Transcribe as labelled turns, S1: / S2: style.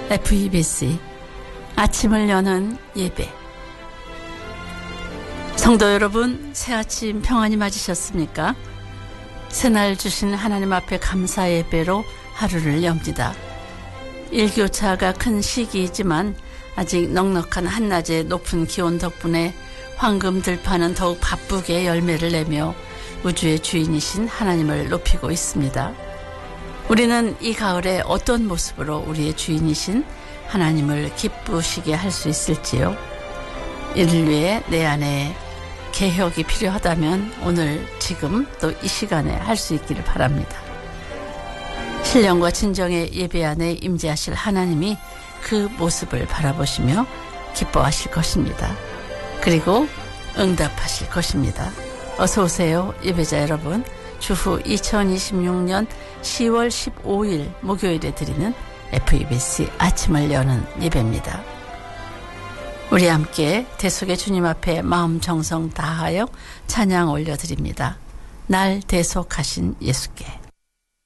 S1: FEBC 아침을 여는 예배. 성도 여러분, 새 아침 평안히 맞으셨습니까? 새날 주신 하나님 앞에 감사 예배로 하루를 엽니다. 일교차가 큰 시기이지만 아직 넉넉한 한낮의 높은 기온 덕분에 황금 들판은 더욱 바쁘게 열매를 내며 우주의 주인이신 하나님을 높이고 있습니다. 우리는 이 가을에 어떤 모습으로 우리의 주인이신 하나님을 기쁘시게 할 수 있을지요? 이를 위해 내 안에 개혁이 필요하다면 오늘 지금 또 이 시간에 할 수 있기를 바랍니다. 신령과 진정의 예배 안에 임재하실 하나님이 그 모습을 바라보시며 기뻐하실 것입니다. 그리고 응답하실 것입니다. 어서 오세요, 예배자 여러분. 주후 2026년 10월 15일 목요일에 드리는 FEBC 아침을 여는 예배입니다. 우리 함께 대속의 주님 앞에 마음 정성 다하여 찬양 올려드립니다. 날 대속하신 예수께.